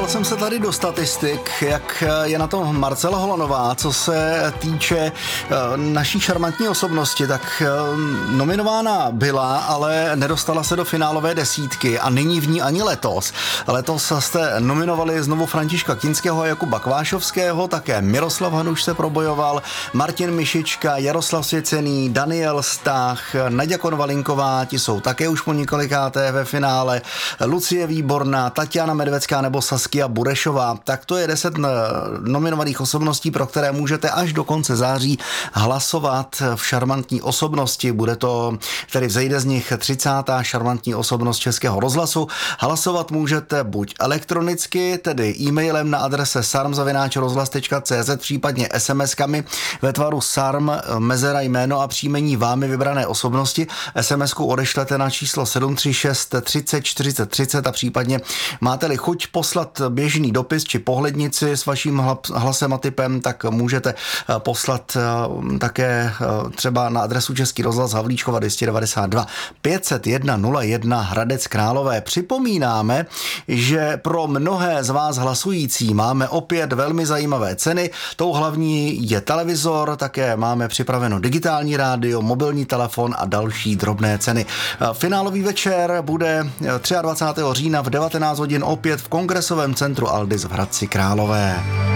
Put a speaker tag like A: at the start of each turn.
A: Podíval jsem se tady do statistik, jak je na tom Marcela Holanová, co se týče naší šarmantní osobnosti, tak nominována byla, ale nedostala se do finálové desítky a není v ní ani letos. Letos jste nominovali znovu Františka Kinského a Jakuba Kvášovského, také Miroslav Hanuš se probojoval, Martin Mišička, Jaroslav Svěcený, Daniel Stach, Naďa Konvalinková, ti jsou také už po několikáté ve finále, Lucie Výborná, Tatiana Medvecká nebo Saskia Burešová. Tak to je 10 nominovaných osobností, pro které můžete až do konce září hlasovat v šarmantní osobnosti. Bude to, tedy vzejde z nich 30. šarmantní osobnost Českého rozhlasu. Hlasovat můžete buď elektronicky, tedy e-mailem na adrese sarm@rozhlas.cz, případně SMS-kami ve tvaru sarm, mezera jméno a příjmení vámi vybrané osobnosti. SMS-ku odešlete na číslo 736 30 40 30 a případně máte-li chuť poslat běžný dopis či pohlednici s vaším hlasem a tipem, tak můžete poslat také třeba na adresu Český rozhlas Havlíčkova 292 501 01 Hradec Králové. Připomínáme, že pro mnohé z vás hlasující máme opět velmi zajímavé ceny. Tou hlavní je televizor, také máme připraveno digitální rádio, mobilní telefon a další drobné ceny. Finálový večer bude 23. října v 19 hodin opět v Kongresovém centru Aldis v Hradci Králové.